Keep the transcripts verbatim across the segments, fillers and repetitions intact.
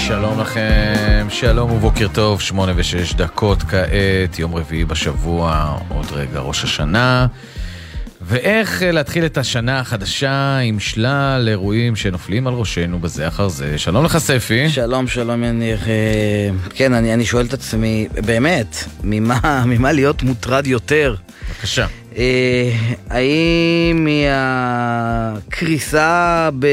שלום לכם, שלום ובוקר טוב, שמונה ושש דקות כעת, יום רביעי בשבוע, עוד רגע ראש השנה. ואיך להתחיל את השנה החדשה עם שלל אירועים שנופלים על ראשנו בזה אחר זה. שלום לך ספי. שלום, שלום יניר. כן, אני, אני שואל את עצמי, באמת, ממה, ממה להיות מוטרד יותר? בבקשה. האם מהקריסה ב...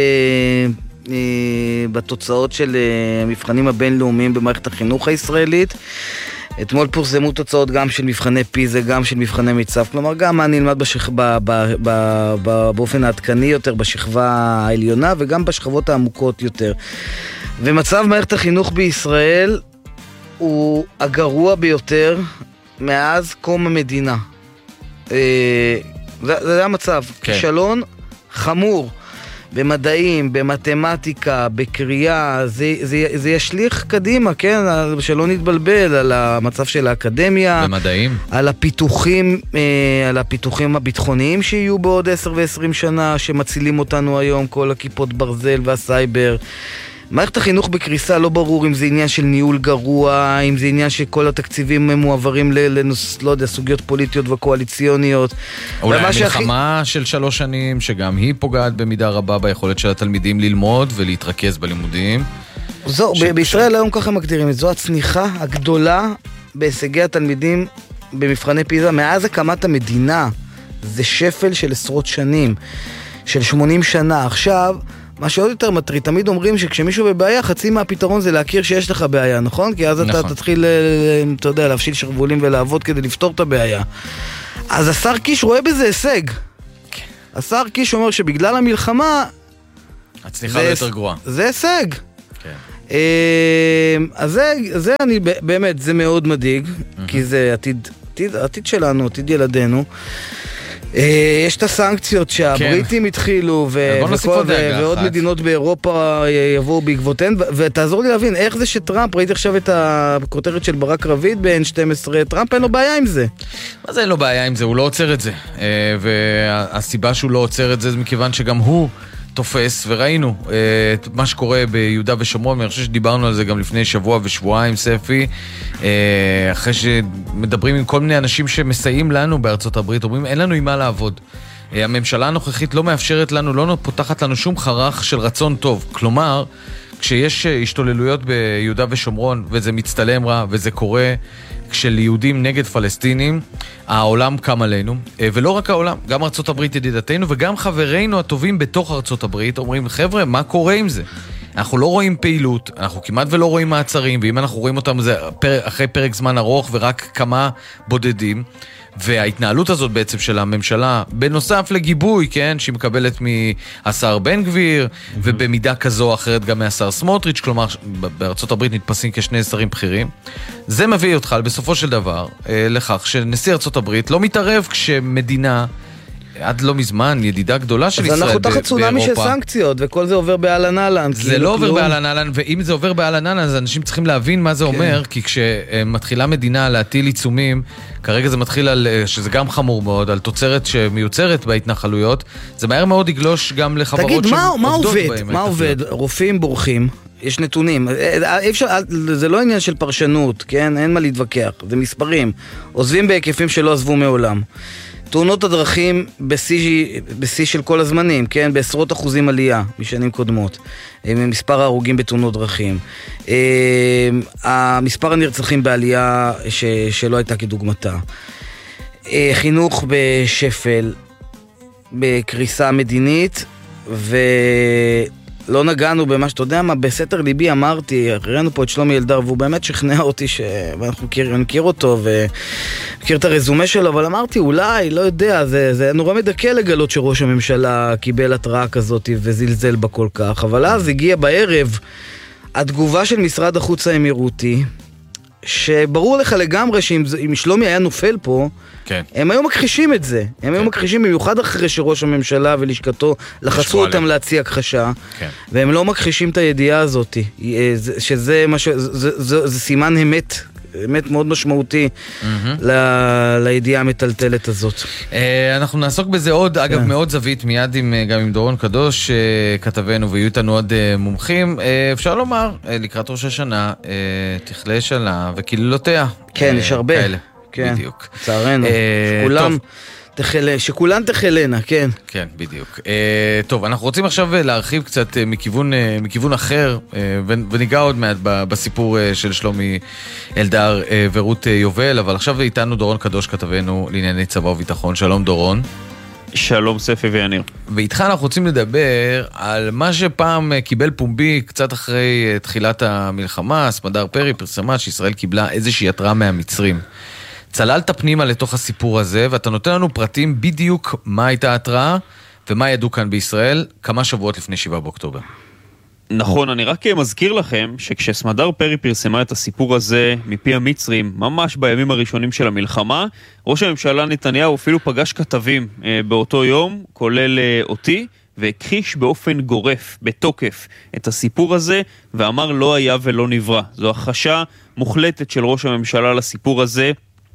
בתוצאות של המבחנים הבינלאומיים במערכת החינוך הישראלית? אתמול פורסמו תוצאות גם של מבחני פיזה, גם של מבחני מיצ"ב, כלומר גם מה נלמד בשכ... ב... ב... ב... ב... באופן העדכני יותר בשכבה העליונה וגם בשכבות העמוקות יותר. ומצב מערכת החינוך בישראל הוא הגרוע ביותר מאז קום המדינה. זה, זה המצב, כן. כישלון חמור במדעים, במתמטיקה, בקריאה, זה, זה, זה ישליך קדימה, כן? שלא נתבלבל על המצב של האקדמיה. במדעים. על הפיתוחים, על הפיתוחים הביטחוניים שיהיו בעוד עשר ועשרים שנה, שמצילים אותנו היום, כל הכיפות ברזל והסייבר. מערכת החינוך בקריסה, לא ברור אם זה עניין של ניהול גרוע, אם זה עניין שכל התקציבים מועברים לנוס, לא יודע, סוגיות פוליטיות וקואליציוניות. אולי המלחמה הכי... של שלוש שנים, שגם היא פוגעת במידה רבה ביכולת של התלמידים ללמוד ולהתרכז בלימודים. זו, ש... בישראל ש... היום ככה מגדירים את זו הצניחה הגדולה בהישגי התלמידים במבחני פיזה. מאז הקמת המדינה, זה שפל של עשרות שנים, של שמונים שנה. עכשיו, מה שעוד יותר מטריד, תמיד אומרים שכשמישהו בבעיה, חצי מהפתרון זה להכיר שיש לך בעיה, נכון? כי אז נכון. אתה תתחיל, אתה יודע, להפשיל שרבולים ולעבוד כדי לפתור את הבעיה. אז השר קיש רואה בזה הישג. כן. השר קיש אומר שבגלל המלחמה... הצליחה לא יותר גרועה. זה הישג. כן. אז זה, זה אני, באמת, זה מאוד מדאיג, mm-hmm. כי זה עתיד, עתיד, עתיד שלנו, עתיד ילדינו. יש את הסנקציות שהבריטים התחילו ועוד מדינות באירופה יבואו בעקבותיהן, ותעזור לי להבין איך זה שטראמפ, ראיתי עכשיו את הכותרת של ברק רביד ב-אן שתים עשרה, טראמפ אין לו בעיה עם זה. מה זה אין לו בעיה עם זה? הוא לא עוצר את זה, והסיבה שהוא לא עוצר את זה זה מכיוון שגם הוא תופס, וראינו את מה שקורה ביהודה ושומרון, אני חושב שדיברנו על זה גם לפני שבוע ושבועיים, ספי, אחרי שמדברים עם כל מיני אנשים שמסייעים לנו בארצות הברית, אומרים, אין לנו עם מה לעבוד. הממשלה הנוכחית לא מאפשרת לנו, לא פותחת לנו שום חרך של רצון טוב. כלומר, כשיש השתוללויות ביהודה ושומרון, וזה מצטלם רע, וזה קורה, של יהודים נגד פלסטינים, העולם קם עלינו, ולא רק העולם, גם ארצות הברית ידידתנו, וגם חברינו הטובים בתוך ארצות הברית, אומרים, חבר'ה, מה קורה עם זה? אנחנו לא רואים פעילות, אנחנו כמעט ולא רואים מעצרים, ואם אנחנו רואים אותם זה אחרי פרק זמן ארוך, ורק כמה בודדים, וההתנהלות הזאת בעצם של הממשלה, בנוסף לגיבוי, כן, שהיא מקבלת מהשר בן גביר, mm-hmm. ובמידה כזו או אחרת גם מהשר סמוטריץ', כלומר, בארצות הברית נתפסים כשני שרים בכירים, זה מביא אותך בסופו של דבר לכך שנשיא ארצות הברית לא מתערב כשמדינה, עד לא מזמן, ידידה גדולה של ישראל באירופה. אז אנחנו תחת צונאמי של סנקציות, וכל זה עובר באלן אלן. זה לא עובר באלן אלן, ואם זה עובר באלן אלן, אז אנשים צריכים להבין מה זה אומר, כי כשמתחילה מדינה להטיל עיצומים, כרגע זה מתחיל על, שזה גם חמור מאוד, על תוצרת שמיוצרת בהתנחלויות, זה מהר מאוד יגלוש גם לחברות שעובדות בהם. תגיד, מה עובד? מה עובד? רופאים בורחים. יש נתונים, אפשר, זה לא עניין של פרשנות, כן? אין מה להתווכח, זה מספרים. עוזבים בהיקפים שלא עזבו מעולם. תאונות הדרכים בשיא, בשיא של כל הזמנים, כן? בעשרות אחוזים עלייה משנים קודמות. מספר ההרוגים בתאונות דרכים. המספר הנרצחים בעלייה ש, שלא הייתה כדוגמתה. חינוך בשפל, בקריסה מדינית, ו... לא נגענו במה שאתה יודע מה, בסתר ליבי אמרתי, ראינו פה את שלומי אלדר, והוא באמת שכנע אותי שאנחנו מכיר אותו ומכיר את הרזומה שלו, אבל אמרתי אולי, לא יודע, זה, זה נורא מדכא לגלות שראש הממשלה קיבל התראה כזאת וזלזל בה כל כך, אבל אז הגיע בערב התגובה של משרד החוץ האמירותי, שברור לך לגמרי שאם שלומי היה נופל פה, כן. הם היו מכחישים את זה. הם כן. היו מכחישים במיוחד אחרי שראש הממשלה ולשכתו לחצו אותם להציע הכחשה, כן. והם לא מכחישים את הידיעה הזאת, שזה משהו, זה, זה, זה, זה סימן אמת באמת מאוד משמעותי לידיעה המטלטלת הזאת. אנחנו נעסוק בזה עוד, אגב מאוד זווית, מיד גם עם דורון קדוש כתבנו, ויהיו איתנו עוד מומחים. אפשר לומר, לקראת ראש השנה, תכלה שנה וקללותיה. כן, יש הרבה. כן, בדיוק. צערנו. כולם... תחלה, שכולן תחלנה, כן. כן, בדיוק. Uh, טוב, אנחנו רוצים עכשיו להרחיב קצת uh, מכיוון, uh, מכיוון אחר, uh, וניגע עוד מעט בסיפור uh, של שלומי אלדר uh, ורות uh, יובל, אבל עכשיו איתנו דורון קדוש כתבנו לענייני צבא וביטחון. שלום דורון. שלום ספי ויניר. ואיתך אנחנו רוצים לדבר על מה שפעם uh, קיבל פומבי קצת אחרי uh, תחילת המלחמה. סמדר פרי פרסמה שישראל קיבלה איזושהי התראה מהמצרים. צללת פנימה לתוך הסיפור הזה, ואתה נותן לנו פרטים בדיוק מה הייתה ההתראה, ומה ידעו כאן בישראל, כמה שבועות לפני שבעה באוקטובר. נכון, אני רק מזכיר לכם, שכשסמדר פרי פרסמה את הסיפור הזה מפי המצרים, ממש בימים הראשונים של המלחמה, ראש הממשלה נתניהו אפילו פגש כתבים אה, באותו יום, כולל אה, אותי, והכחיש באופן גורף, בתוקף, את הסיפור הזה, ואמר לא היה ולא נברא. זו הכחשה מוחלטת של ראש הממשלה לסיפור הזה,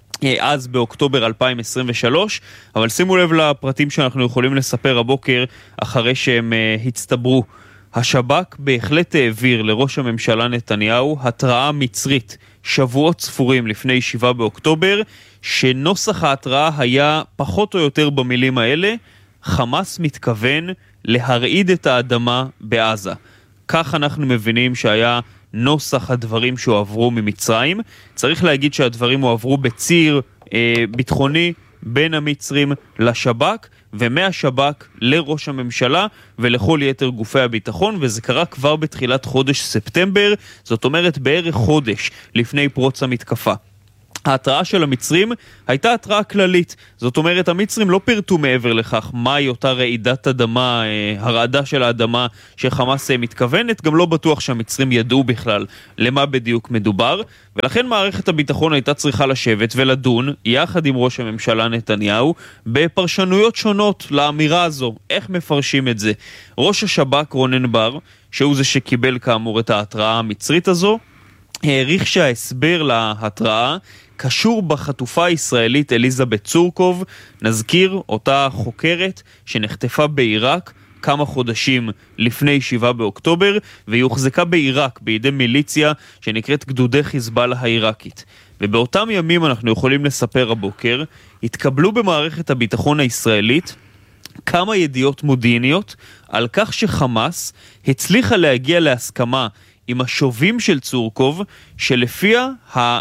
אז באוקטובר אלפיים עשרים ושלוש, אבל שימו לב לפרטים שאנחנו יכולים לספר הבוקר אחרי שהם uh, הצטברו. השב"כ בהחלט העביר לראש הממשלה נתניהו התראה מצרית שבועות ספורים לפני שבעה באוקטובר, שנוסח ההתראה היה פחות או יותר במילים האלה: חמאס מתכוון להרעיד את האדמה בעזה. כך אנחנו מבינים שהיה נוסח הדברים שהועברו ממצרים. צריך להגיד שהדברים הועברו בציר אה, ביטחוני בין המצרים לשב"כ, ומהשב"כ לראש הממשלה ולכל יתר גופי הביטחון, וזה קרה כבר בתחילת חודש ספטמבר, זאת אומרת בערך חודש לפני פרוץ המתקפה. ההתראה של המצרים הייתה התראה כללית, זאת אומרת המצרים לא פירטו מעבר לכך מהי אותה רעידת אדמה, הרעדה של האדמה שחמאס מתכוונת, גם לא בטוח שהמצרים ידעו בכלל למה בדיוק מדובר, ולכן מערכת הביטחון הייתה צריכה לשבת ולדון יחד עם ראש הממשלה נתניהו בפרשנויות שונות לאמירה הזו, איך מפרשים את זה. ראש השב"כ רונן בר, שהוא זה שקיבל כאמור את ההתראה המצרית הזו, העריך שההסבר להתראה קשור בחטופה הישראלית אליזבת צורקוב, נזכיר אותה חוקרת שנחטפה בעיראק כמה חודשים לפני שבעה באוקטובר, והיא הוחזקה בעיראק בידי מיליציה שנקראת גדודי חיזבאללה העיראקית. ובאותם ימים אנחנו יכולים לספר הבוקר, התקבלו במערכת הביטחון הישראלית כמה ידיעות מודיעיניות על כך שחמאס הצליחה להגיע להסכמה עם השובים של צורקוב, שלפיה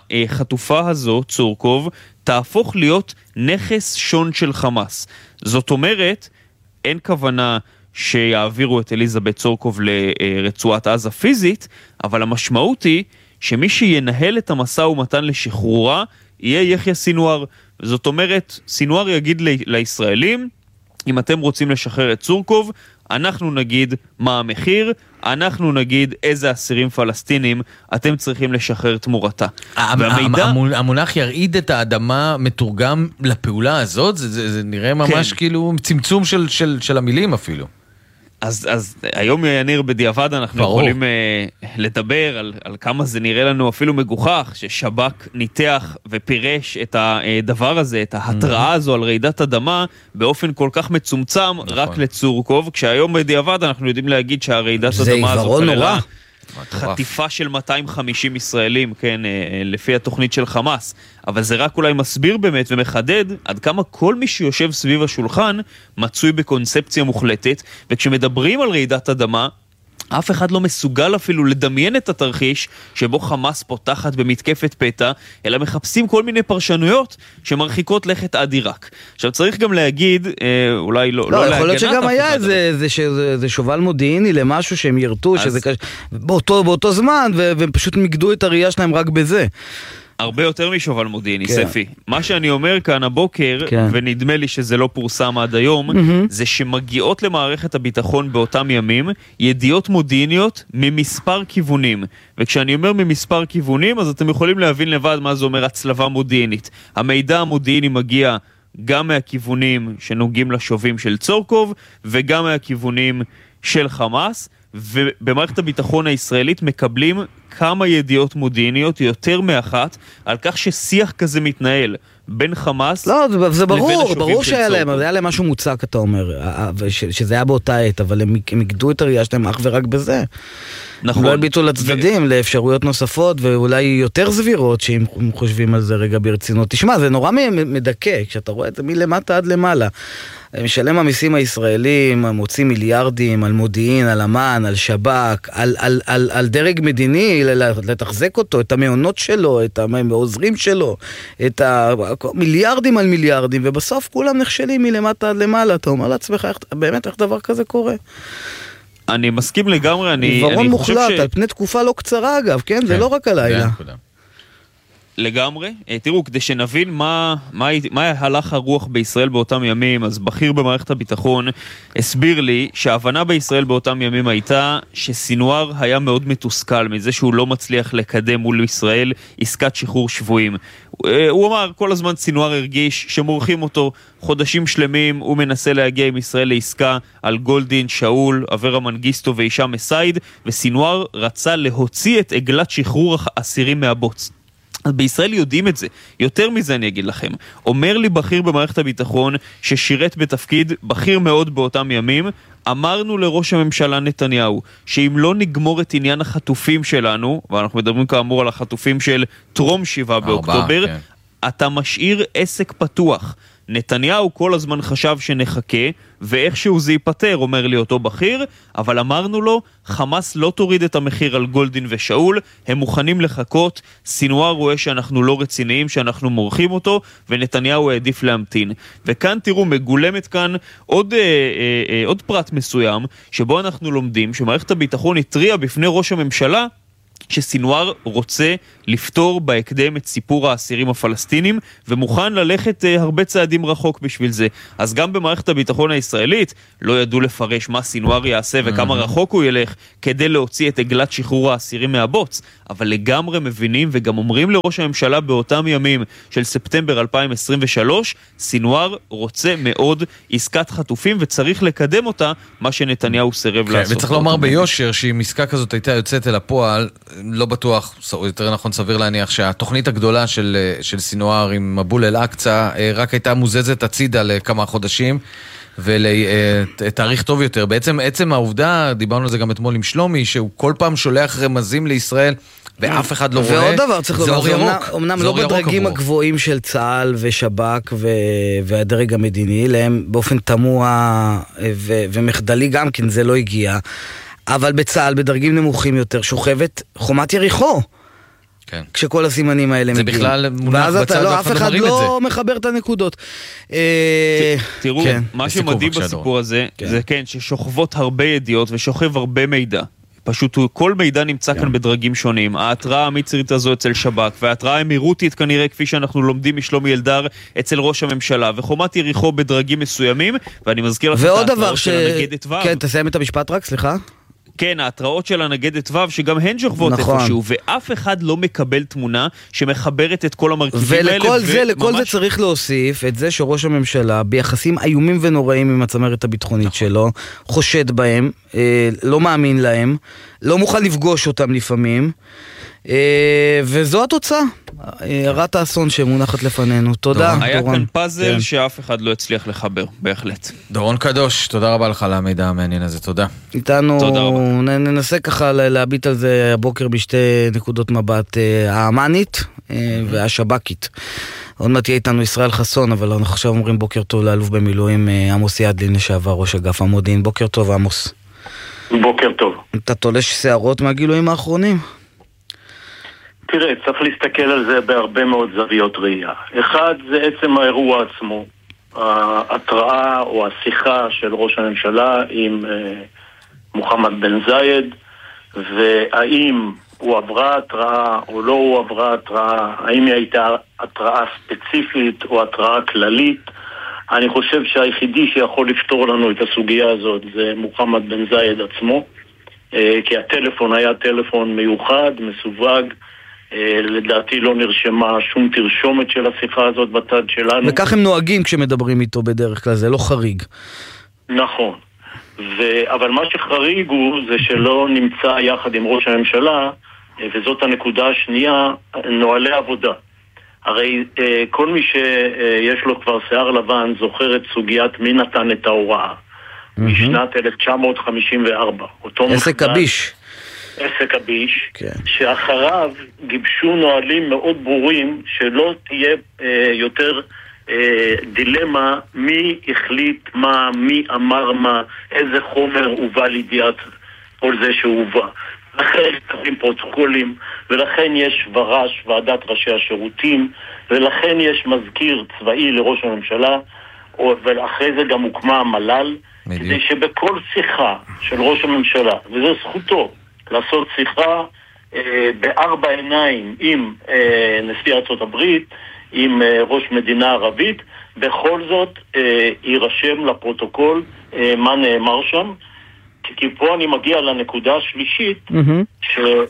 החטופה הזו, צורקוב, תהפוך להיות נכס שון של חמאס. זאת אומרת, אין כוונה שיעבירו את אליזבת צורקוב לרצועת עזה פיזית, אבל המשמעות היא שמי שינהל את המשא ומתן לשחרורה יהיה יחיא סינואר. זאת אומרת, סינואר יגיד לישראלים, אם אתם רוצים לשחרר את צורקוב, אנחנו נגיד מה המחיר, אנחנו נגיד איזה אסירים פלסטינים אתם צריכים לשחרר תמורתה. המונח ירעיד את האדמה מתורגם לפעולה הזאת? זה נראה ממש כאילו צמצום של המילים אפילו. אז, אז היום יניר בדיעבד אנחנו ברור. יכולים uh, לדבר על, על כמה זה נראה לנו אפילו מגוחך, ששב"כ ניתח ופירש את הדבר הזה, את ההתראה הזו על רעידת אדמה, באופן כל כך מצומצם נכון. רק לצורקוב, כשהיום בדיעבד אנחנו יודעים להגיד שהרעידת אדמה הזו כללה חטיפה של מאתיים וחמישים ישראלים, כן, לפי התוכנית של חמאס. אבל זה רק אולי מסביר באמת ומחדד עד כמה כל מי שיושב סביב השולחן מצוי בקונספציה מוחלטת, וכשמדברים על רעידת אדמה, אף אחד לא מסוגל אפילו לדמיין את התרחיש שבו חמאס פותחת במתקפת פתע, אלא מחפשים כל מיני פרשנויות שמרחיקות לכת עד עיראק. עכשיו צריך גם להגיד, אה, אולי לא, לא, לא יכול להיות שגם היה איזה, זה, זה, זה שובל מודיעיני למשהו שהם ירתו, אז... שזה קש... באותו, באותו זמן, והם פשוט מגדו את הראייה שלהם רק בזה. הרבה יותר משובל מודיעיני, כן. ספי. מה שאני אומר כאן הבוקר, כן. ונדמה לי שזה לא פורסם עד היום, mm-hmm. זה שמגיעות למערכת הביטחון באותם ימים ידיעות מודיעיניות ממספר כיוונים. וכשאני אומר ממספר כיוונים, אז אתם יכולים להבין לבד מה זה אומר הצלבה מודיעינית. המידע המודיעיני מגיע גם מהכיוונים שנוגעים לשובים של צורקוב, וגם מהכיוונים של חמאס, ובמערכת הביטחון הישראלית מקבלים כמה ידיעות מודיעיניות, יותר מאחת, על כך ששיח כזה מתנהל בין חמאס לא, זה ברור, ברור של שהיה צור. להם, היה להם משהו מוצק, אתה אומר, ש- שזה היה באותה עת, אבל הם הם הגדו את הראייה שלהם אך ורק בזה. נכון. הם לא הביטו לצדדים, ו... לאפשרויות נוספות, ואולי יותר סבירות, שאם חושבים על זה רגע ברצינות. תשמע, זה נורא מדכא, כשאתה רואה את זה מלמטה עד למעלה. משלם המיסים הישראלים, מוציא מיליארדים על מודיעין, על אמן, על שב"כ, על, על, על, על דרג מדיני, לתחזק אותו, את המעונות שלו, את העוזרים שלו, את המיליארדים על מיליארדים, ובסוף כולם נכשלים מלמטה עד למעלה. אתה אומר לעצמך, איך, באמת איך דבר כזה קורה? אני מסכים לגמרי, אני, עיוורון אני מוחלט, חושב ש... על פני תקופה לא קצרה אגב, כן? כן. זה לא רק הלילה. כן, לגמרי. תראו, כדי שנבין מה, מה, מה הלך הרוח בישראל באותם ימים, אז בכיר במערכת הביטחון הסביר לי שההבנה בישראל באותם ימים הייתה שסינואר היה מאוד מתוסכל מזה שהוא לא מצליח לקדם מול ישראל עסקת שחרור שבויים. הוא אמר, כל הזמן סינואר הרגיש שמורחים אותו חודשים שלמים, הוא מנסה להגיע עם ישראל לעסקה על גולדין, שאול, אברה מנגיסטו ואישה מסייד, וסינואר רצה להוציא את עגלת שחרור האסירים מהבוץ. אז בישראל יודעים את זה. יותר מזה אני אגיד לכם. אומר לי בכיר במערכת הביטחון ששירת בתפקיד בכיר מאוד באותם ימים, אמרנו לראש הממשלה נתניהו שאם לא נגמור את עניין החטופים שלנו, ואנחנו מדברים כאמור על החטופים של טרום שבעה באוקטובר, כן. אתה משאיר עסק פתוח. נתניהו כל הזמן חשב שנחכה, ואיכשהו זה ייפטר, אומר לי אותו בכיר, אבל אמרנו לו, חמאס לא תוריד את המחיר על גולדין ושאול, הם מוכנים לחכות, סינואר רואה שאנחנו לא רציניים, שאנחנו מורחים אותו, ונתניהו העדיף להמתין. וכאן תראו, מגולמת כאן עוד, אה, אה, אה, עוד פרט מסוים, שבו אנחנו לומדים שמערכת הביטחון התריעה בפני ראש הממשלה, שסינואר רוצה לפתור בהקדם את סיפור האסירים הפלסטינים ומוכן ללכת uh, הרבה צעדים רחוק בשביל זה. אז גם במערכת הביטחון הישראלית לא ידעו לפרש מה סינואר יעשה וכמה רחוק הוא ילך כדי להוציא את עגלת שחרור האסירים מהבוץ, אבל לגמרי מבינים וגם אומרים לראש הממשלה באותם ימים של ספטמבר אלפיים עשרים ושלוש, סינואר רוצה מאוד עסקת חטופים וצריך לקדם אותה, מה שנתניהו סירב כן, לעשות. וצריך לומר ביושר שאם עסקה כזאת הייתה יוצאת אל הפועל, לא בטוח, יותר נכון סביר להניח שהתוכנית הגדולה של, של סינואר עם מבול אל-אקצה רק הייתה מוזזת הצידה לכמה חודשים ולתאריך טוב יותר. בעצם עצם העובדה, דיברנו על זה גם אתמול עם שלומי, שהוא כל פעם שולח רמזים לישראל ואף אחד לא רואה. ועוד דבר צריך לומר, זה אומנם לא בדרגים עבור. הגבוהים של צה"ל ושב"כ ו... והדרג המדיני, להם באופן תמוה ו... ומחדלי גם כן זה לא הגיע. אבל בצה"ל, בדרגים נמוכים יותר, שוכבת חומת יריחו. כן. כשכל הסימנים האלה זה מגיעים. בכלל מונח בצד, לא, ואף אף אחד אחד מרים את לא זה. מחבר את הנקודות. תראו, כן. מה לסיכום, שמדהים בבקשה, בסיפור דורון. הזה, כן. זה כן, ששוכבות הרבה ידיעות ושוכב הרבה מידע. פשוט כל מידע נמצא כאן בדרגים שונים. ההתראה המצרית הזו אצל שב"כ, וההתראה האמירותית כנראה, כפי שאנחנו לומדים משלומי אלדר, אצל ראש הממשלה, וחומת יריחו בדרגים מסוימים, ואני מזכיר לך את ההתראות של הנגדת ו'. כן, תסיים את המשפט רק, סליחה. כן, ההתראות של הנגדת ו' שגם הן שוכבות נכון. איפשהו, ואף אחד לא מקבל תמונה שמחברת את כל המרכיבים האלה. ולכל זה, לכל וממש... זה צריך להוסיף את זה שראש הממשלה, ביחסים איומים ונוראים עם הצמרת הביטחונית נכון. שלו, חושד בהם, אה, לא מאמין להם, לא מוכן לפגוש אותם לפעמים, אה, וזו התוצאה. הרת האסון שמונחת לפנינו. תודה, דורון. היה כאן פאזל כן. שאף אחד לא הצליח לחבר, בהחלט. דורון קדוש, תודה רבה לך על המידע המעניין הזה, תודה. איתנו, ננסה ככה להביט על זה הבוקר בשתי נקודות מבט, האמנית והשב"כית. עוד מעט תהיה איתנו ישראל חסון, אבל אנחנו עכשיו אומרים בוקר טוב לאלוף במילואים עמוס ידלין, לשעבר ראש אגף המודיעין. בוקר טוב עמוס. בוקר טוב. אתה תולש שערות מהגילויים האחרונים? תראה, צריך להסתכל על זה בהרבה מאוד זוויות ראייה. אחד, זה עצם האירוע עצמו. ההתראה או השיחה של ראש הממשלה עם אה, מוחמד בן זייד, והאם הוא עברה התראה או לא הוא עברה התראה, האם היא הייתה התראה ספציפית או התראה כללית. אני חושב שהיחידי שיכול לפתור לנו את הסוגיה הזאת זה מוחמד בן זייד עצמו, אה, כי הטלפון היה טלפון מיוחד, מסווג, לדעתי לא נרשמה שום תרשומת של השיחה הזאת בצד שלנו. וכך הם נוהגים כשמדברים איתו בדרך כלל, זה לא חריג. נכון. ו... אבל מה שחריג הוא זה שלא נמצא יחד עם ראש הממשלה, וזאת הנקודה השנייה, נועלי עבודה. הרי כל מי שיש לו כבר שיער לבן זוכר את סוגיית מי נתן את ההוראה. משנת אלף תשע מאות חמישים וארבע. עסק הביש. עסק הביש, כן. שאחריו גיבשו נועלים מאוד ברורים שלא תהיה אה, יותר אה, דילמה מי החליט מה, מי אמר מה, איזה חומר הובא לידיעת כל זה שהובא. לכן קבלים פרוטוקולים, ולכן יש ורש, ועדת ראשי השירותים, ולכן יש מזכיר צבאי לראש הממשלה, ואחרי זה גם הוקמה המל"ל, כדי שבכל שיחה של ראש הממשלה, וזו זכותו, לעשות שיחה אה, בארבע עיניים עם אה, נשיא ארצות הברית, עם אה, ראש מדינה ערבית, בכל זאת אה, יירשם לפרוטוקול אה, מה נאמר שם, כי, כי פה אני מגיע לנקודה השלישית, mm-hmm.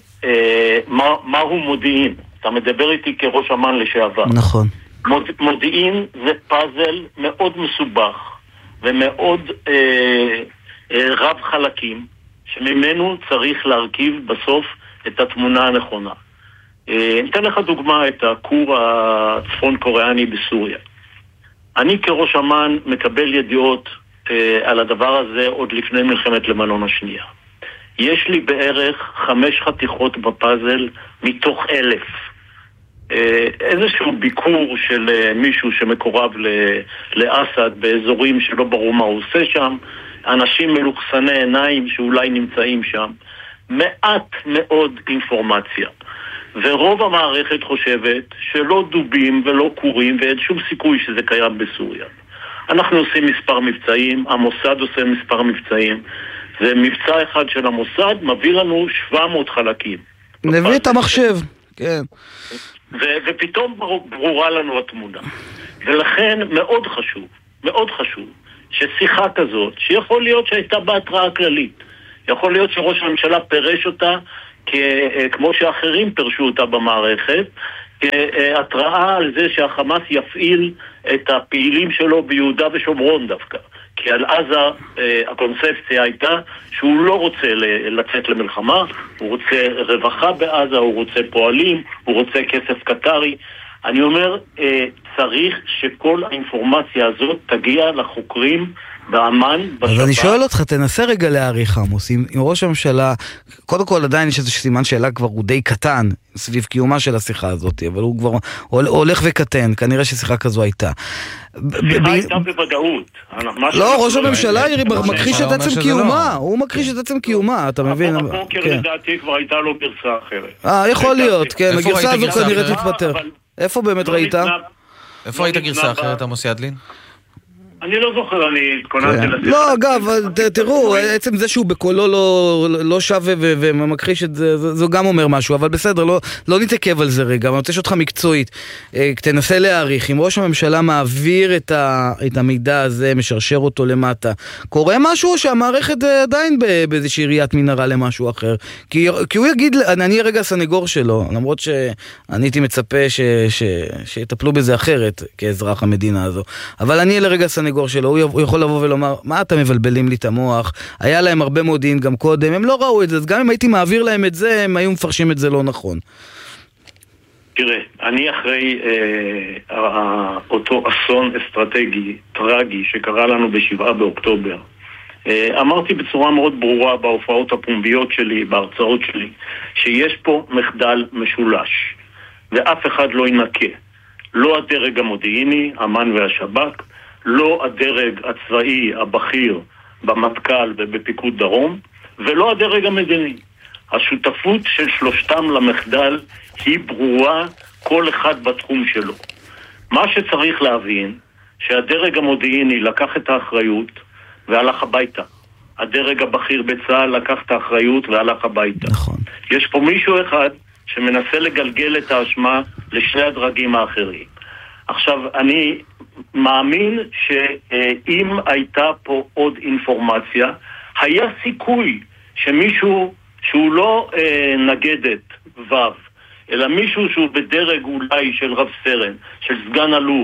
שמה אה, הוא מודיעין. אתה מדבר איתי כראש אמ"ן לשעבר. נכון. מוד, מודיעין זה פאזל מאוד מסובך, ומאוד אה, אה, רב חלקים, שממנו צריך להרכיב בסוף את התמונה הנכונה. אה, ניתן לך דוגמה את הכור הצפון קוריאני בסוריה. אני כראש אמ"ן מקבל ידיעות אה, על הדבר הזה עוד לפני מלחמת לבנון השנייה. יש לי בערך חמש חתיכות בפאזל מתוך אלף. איזשהו ביקור של מישהו שמקורב לאסד באזורים שלא ברור מה הוא עושה שם, אנשים מלוכסני עיניים שאולי נמצאים שם, מעט מאוד אינפורמציה, ורוב המערכת חושבת שלא דובים ולא קורים ואין שום סיכוי שזה קיים בסוריה. אנחנו עושים מספר מבצעים, המוסד עושה מספר מבצעים, ומבצע אחד של המוסד מביא לנו שבע מאות חלקים. נביא את המחשב, כן. ו- ופתאום ברורה לנו התמונה. ולכן מאוד חשוב, מאוד חשוב, ששיחה כזאת, שיכול להיות שהייתה בהתראה כללית, יכול להיות שראש הממשלה פרש אותה, כ- כמו שאחרים פרשו אותה במערכת, כהתראה על זה שהחמאס יפעיל את הפעילים שלו ביהודה ושומרון דווקא. כי על עזה הקונספציה הייתה שהוא לא רוצה לצאת למלחמה, הוא רוצה רווחה בעזה, הוא רוצה פועלים, הוא רוצה כסף קטרי. אני אומר, צריך שכל האינפורמציה הזאת תגיע לחוקרים באמן, בשב"כ. אז אני שואל אותך, תנסה רגע להעריך, עמוס, אם, אם ראש הממשלה, קודם כל עדיין יש איזה סימן שאלה כבר הוא די קטן סביב קיומה של השיחה הזאת, אבל הוא כבר הולך וקטן, כנראה ששיחה כזו הייתה. שיחה הייתה בוודאות. לא, ראש הממשלה מכחיש את עצם קיומה, הוא מכחיש את עצם קיומה, אתה מבין? הבוקר לדעתי כבר הייתה לו גרסה אחרת. אה, יכול להיות, כן, הגרסה הזו כנראה תתפטר. איפה באמת ראית? איפה היית גרסה אחרת, עמוס ידלין? אני לא זוכר, אני התכוננתי לשיחה. לא, אגב, תראו, עצם זה שהוא בקולו לא שווה ומכחיש את זה, זו גם אומר משהו, אבל בסדר, לא נתעכב על זה רגע, אני רוצה שאותך מקצועית, תנסה להעריך, אם ראש הממשלה מעביר את המידע הזה, משרשר אותו למטה, קורה משהו שהמערכת עדיין באיזושהי ראיית מנהרה למשהו אחר? כי הוא יגיד, אני רגע הסנגור שלו, למרות שאני הייתי מצפה שיטפלו בזה אחרת כאזרח המדינה הזו, אבל אני לרגע הסנגור שלו, הוא יכול לבוא ולומר, מה אתם מבלבלים לי את המוח? היה להם הרבה מודיעין גם קודם, הם לא ראו את זה, אז גם אם הייתי מעביר להם את זה, הם היו מפרשים את זה לא נכון. תראה, אני אחרי אה, אה, אותו אסון אסטרטגי, טרגי, שקרה לנו בשבעה באוקטובר, אה, אמרתי בצורה מאוד ברורה בהופעות הפומביות שלי, בהרצאות שלי, שיש פה מחדל משולש, ואף אחד לא ינקה. לא הדרג המודיעיני, אמ"ן והשב"כ, לא הדרג הצבאי הבכיר במטכ"ל ובפיקוד דרום, ולא הדרג המדיני. השותפות של שלושתם למחדל היא ברורה, כל אחד בתחום שלו. מה שצריך להבין, שהדרג המודיעיני לקח את האחריות והלך הביתה. הדרג הבכיר בצה"ל לקח את האחריות והלך הביתה. נכון. יש פה מישהו אחד שמנסה לגלגל את האשמה לשני הדרגים האחרים. עכשיו, אני מאמין שאם הייתה פה עוד אינפורמציה, היה סיכוי שמישהו שהוא לא אה, נגדת וו, אלא מישהו שהוא בדרג אולי של רב סרן, של סגן אלוף,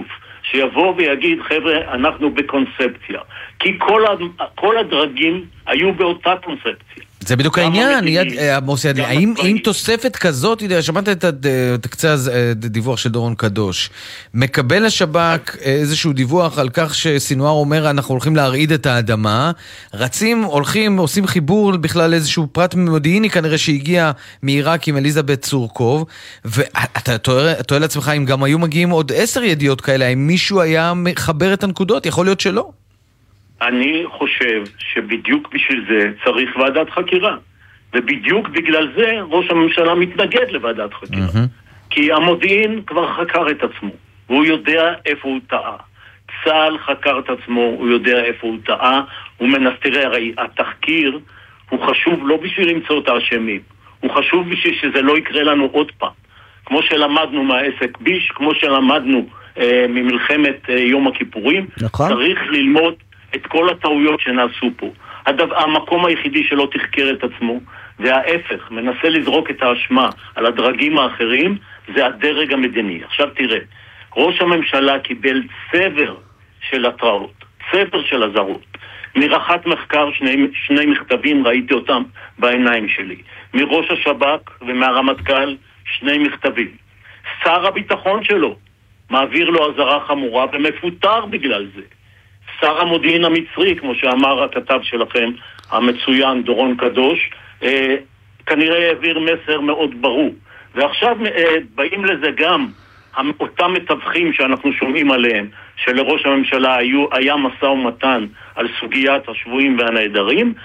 שיבוא ויגיד, חבר'ה, אנחנו בקונספציה. כי כל, כל הדרגים היו באותה קונספציה. זה בדיוק העניין, עמוס ידלין. האם תוספת כזאת, שמעת את קצה הדיווח של דורון קדוש, מקבל השב"כ איזשהו דיווח על כך שסינואר אומר, אנחנו הולכים להרעיד את האדמה, רצים, הולכים, עושים חיבור בכלל איזשהו פרט מודיעיני, כנראה שהגיע מעיראק עם אליזבת צורקוב, ואתה תוהה לעצמך, אם גם היו מגיעים עוד עשר ידיעות כאלה, האם מישהו היה מחבר את הנקודות? יכול להיות שלא. אני חושב שבדיוק בשביל זה צריך ועדת חקירה. ובדיוק בגלל זה ראש הממשלה מתנגד לוועדת חקירה. Mm-hmm. כי המודיעין כבר חקר את עצמו, והוא יודע איפה הוא טעה. צה"ל חקר את עצמו, הוא יודע איפה הוא טעה, הוא מנסה, תראה, הרי התחקיר הוא חשוב לא בשביל למצוא את האשמים, הוא חשוב בשביל שזה לא יקרה לנו עוד פעם. כמו שלמדנו מהעסק ביש, כמו שלמדנו אה, ממלחמת אה, יום הכיפורים, נכון. צריך ללמוד את כל הטעויות שנעשו פה. הדבר, המקום היחידי שלא תחקר את עצמו, וההפך, מנסה לזרוק את האשמה על הדרגים האחרים, זה הדרג המדיני. עכשיו תראה, ראש הממשלה קיבל צבר של התראות, צבר של הזרות. מרחת מחקר, שני, שני מכתבים, ראיתי אותם בעיניים שלי. מראש השב"כ ומהרמטכ"ל, שני מכתבים. שר הביטחון שלו מעביר לו אזהרה חמורה ומפוטר בגלל זה. שר המודיעין המצרי, כמו שאמר הכתב שלכם, המצוין דורון קדוש, אה, כנראה העביר מסר מאוד ברור. ועכשיו אה, באים לזה גם אותם מתווכים שאנחנו שומעים עליהם, שלראש הממשלה היו, היה משא ומתן על סוגיית השבויים והנעדרים,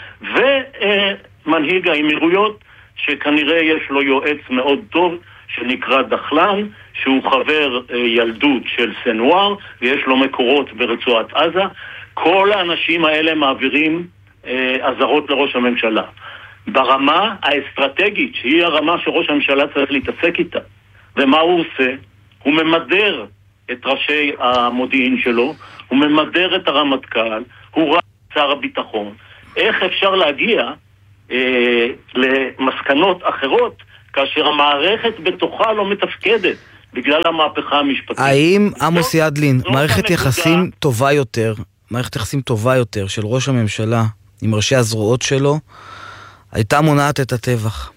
ומנהיג האמירויות, שכנראה יש לו יועץ מאוד טוב, שנקרא דחלן, שהוא חבר אה, ילדות של סנואר, ויש לו מקורות ברצועת עזה. כל האנשים האלה מעבירים אה, עזרות לראש הממשלה. ברמה האסטרטגית, שהיא הרמה שראש הממשלה צריך להתעסק איתה. ומה הוא עושה? הוא ממדר את ראשי המודיעין שלו, הוא ממדר את הרמטכ"ל, הוא ראה את שר הביטחון. איך אפשר להגיע אה, למסקנות אחרות, כאשר המערכת בתוכה לא מתפקדת בגלל המהפכה המשפטית? האם עמוס ידלין, מערכת יחסים טובה יותר, מערכת יחסים טובה יותר של ראש הממשלה עם ראשי הזרועות שלו, הייתה מונעת את הטבח?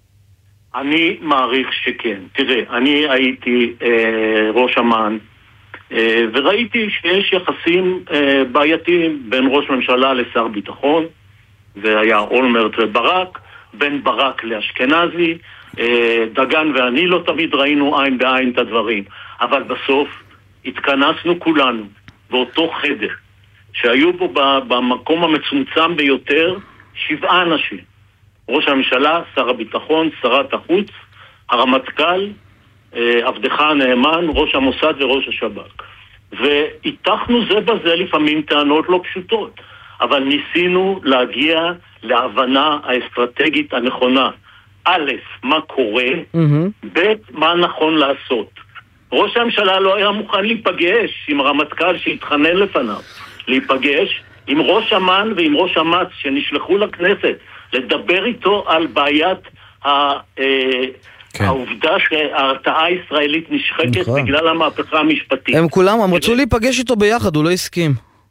אני מעריך שכן. תראה, אני הייתי אה, ראש אמ"ן, אה, וראיתי שיש יחסים אה, בעייתיים בין ראש ממשלה לשר ביטחון, והיה אולמרט וברק, בין ברק לאשכנזי, דגן ואני לא תמיד ראינו עין בעין את הדברים, אבל בסוף התכנסנו כולנו באותו חדר, שהיו בו במקום המצומצם ביותר שבעה אנשים. ראש הממשלה, שר הביטחון, שרת החוץ, הרמטכ"ל, עבדך הנאמן, ראש המוסד וראש השב"כ. והיתכנו זה בזה לפעמים טענות לא פשוטות, אבל ניסינו להגיע להבנה האסטרטגית הנכונה. א', מה קורה, mm-hmm. ב', מה נכון לעשות. ראש הממשלה לא היה מוכן להיפגש עם הרמטכ"ל שהתחנן לפניו, להיפגש עם ראש אמ"ן ועם ראש אמ"ץ שנשלחו לכנסת, לדבר איתו על בעיית ה... כן. העובדה שההרתעה הישראלית נשחקת נכון. בגלל המהפכה המשפטית. הם כולם, הם רצו להיפגש איתו ביחד, הוא לא הסכים.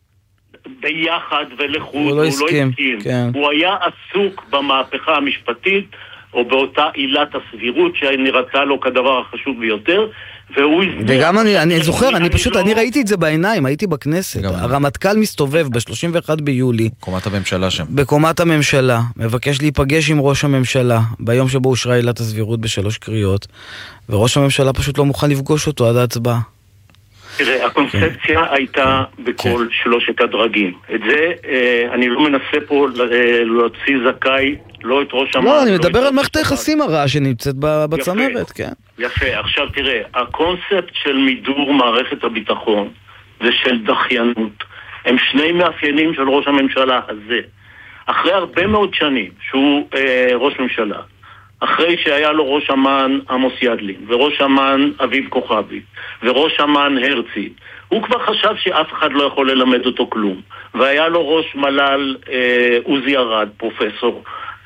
ביחד ולחוד, הוא, הוא לא הסכים. הסכים. כן. הוא היה עסוק במהפכה המשפטית, או באותה עילת הסבירות שנראתה לו כדבר החשוב ביותר, והוא... וגם אני, אני זוכר, אני, אני פשוט, לא... אני ראיתי את זה בעיניים, הייתי בכנסת. הרמטכ"ל מסתובב ב-שלושים ואחד ביולי. בקומת הממשלה שם. בקומת הממשלה, מבקש להיפגש עם ראש הממשלה, ביום שבו אושרה עילת הסבירות בשלוש קריאות, וראש הממשלה פשוט לא מוכן לפגוש אותו עד ההצבעה. תראה, הקונספציה הייתה בכל שלושת הדרגים. את זה, אני לא מנסה פה להוציא זכאי, לא את ראש אמ"ן. לא, אני מדבר על מערכת היחסים הרעה שנמצאת בצמרת, כן. יפה, עכשיו תראה, הקונספט של מידור מערכת הביטחון ושל דחיינות, הם שני מאפיינים של ראש הממשלה הזה. אחרי הרבה מאוד שנים שהוא ראש ממשלה, אחרי שהיה לו ראש אמ"ן עמוס ידלין, וראש אמ"ן אביב כוכבי, וראש אמ"ן הרצי, הוא כבר חשב שאף אחד לא יכול ללמד אותו כלום. והיה לו ראש מל"ל אה, עוזי ארד, פרופסור,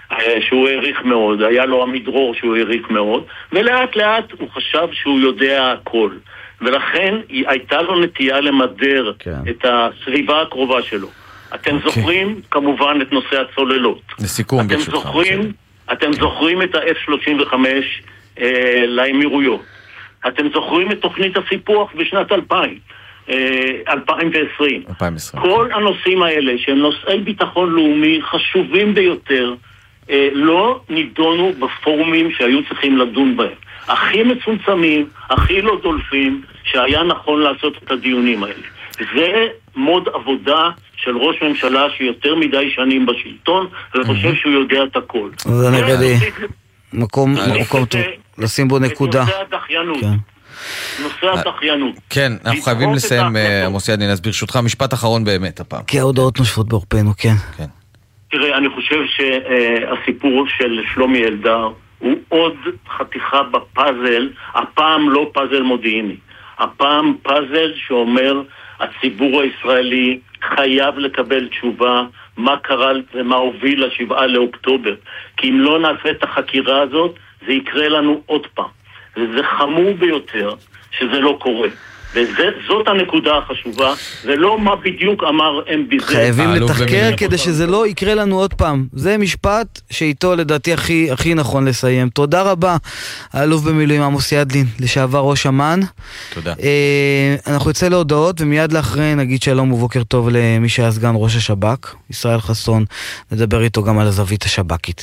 שהוא העריך מאוד, היה לו המדרור שהוא העריך מאוד, ולאט לאט הוא חשב שהוא יודע הכל. ולכן הייתה לו נטייה למדר כן. את הסביבה הקרובה שלו. אתם okay. זוכרים כמובן את נושא הצוללות. לסיכום, אתם זוכרים, אתם זוכרים את ה-אף שלושים וחמש אה, לאמירויות. אתם זוכרים את תוכנית הסיפוח בשנת אלפיים. אלפיים ועשרים. כל הנושאים האלה שהם נושאי ביטחון לאומי חשובים ביותר לא נידונו בפורומים שהיו צריכים לדון בהם. הכי מצומצמים, הכי לא דולפים שהיה נכון לעשות את הדיונים האלה. זה מוד עבודה של ראש ממשלה שיותר מדי שנים בשלטון וחושב שהוא יודע את הכל. זה נראה לי מקום טוב לשים בו נקודה. נושא הדחיינות. נושא התחיינות. כן, אנחנו חייבים לסיים, עמוס ידלין, אז ברשותך, משפט אחרון באמת הפעם. כי ההודעות נושפות בעורפנו, כן. תראה, אני חושב שהסיפור של שלומי אלדר הוא עוד חתיכה בפאזל, הפעם לא פאזל מודיעיני, הפעם פאזל שאומר הציבור הישראלי חייב לקבל תשובה מה קרה ומה הוביל לשבעה לאוקטובר, כי אם לא נעשה את החקירה הזאת, זה יקרה לנו עוד פעם. וזה חמור ביותר שזה לא קורה. וזאת הנקודה החשובה, ולא מה בדיוק אמר אם ביזה. חייבים לתחקר כדי שזה לא יקרה לנו עוד פעם. זה משפט שאיתו לדעתי הכי, הכי נכון לסיים. תודה רבה, האלוף במילואים עמוס ידלין, לשעבר ראש אמ"ן. תודה. אה, אנחנו יוצא להודעות, ומיד לאחרי נגיד שלום ובוקר טוב למי שהיה סגן ראש השב"כ, ישראל חסון. נדבר איתו גם על הזווית השב"כית.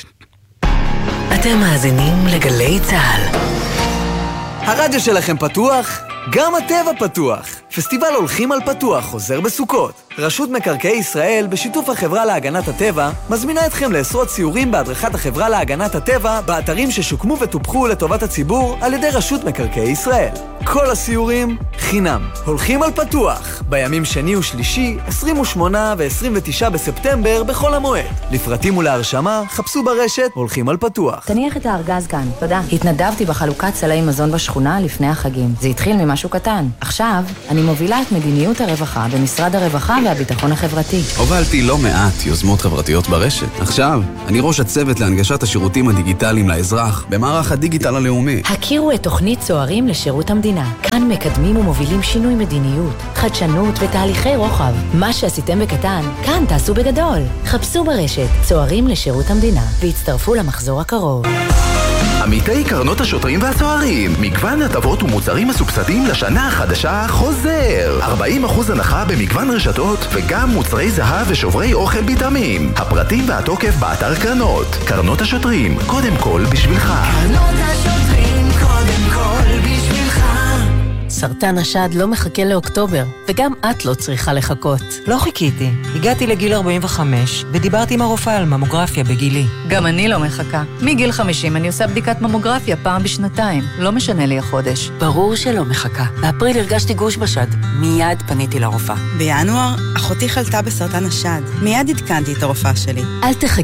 אתם מאזינים לגלי צהל. הרדיו שלכם פתוח? גם הטבע פתוח. פסטיבל הולכים על פתוח חוזר בסוכות. רשות מקרקעי ישראל, בשיתוף החברה להגנת הטבע, מזמינה אתכם לעשרות סיורים בהדרכת החברה להגנת הטבע באתרים ששוקמו וטופחו לטובת הציבור על ידי רשות מקרקעי ישראל. כל הסיורים חינם. הולכים על פתוח, בימים שני ושלישי, עשרים ושמונה ו-עשרים ותשעה בספטמבר בכל המועד. לפרטים ולהרשמה, חפשו ברשת הולכים על פתוח. תניח את הארגז כאן, תודה. התנדבתי בחלוקת סלי מזון בשכונה לפני החגים. זה התחיל ממשהו קטן. עכשיו, אני מובילה את מדיניות הרווחה במשרד הרווחה והביטחון החברתי. הובלתי לא מעט יוזמות חברתיות ברשת. עכשיו, אני ראש הצוות להנגשת השירותים הדיגיטליים לאזרח במערך הדיגיטל הלאומי. הכירו את תוכנית צוערים לשירות המדינה. כאן מקדמים ומובילים שינוי מדיניות, חדשנות ותהליכי רוחב. מה שעשיתם בקטן, כאן תעשו בגדול. חפשו ברשת צוערים לשירות המדינה והצטרפו למחזור הקרוב. עמיתי קרנות השוטרים והצוערים, מגוון הטבות ומוצרים מסובסדים לשנה החדשה חוזר. ארבעים אחוז הנחה במגוון רשתות וגם מוצרי זהב ושוברי אוכל ביטמים. הפרטים והתוקף באתר קרנות. קרנות השוטרים, קודם כל בשבילך. קרנות השוטרים, קודם כל בשבילך. סרטן השד לא מחכה לאוקטובר, וגם את לא צריכה לחכות. לא חיכיתי. הגעתי לגיל ארבעים וחמש, ודיברתי עם הרופאה על ממוגרפיה בגילי. גם אני לא מחכה. מגיל חמישים אני עושה בדיקת ממוגרפיה פעם בשנתיים. לא משנה לי החודש. ברור שלא מחכה. באפריל הרגשתי גוש בשד. מיד פניתי לרופאה. בינואר, אחותי חלתה בסרטן השד. מיד עדכנתי את הרופאה שלי. אל תחכי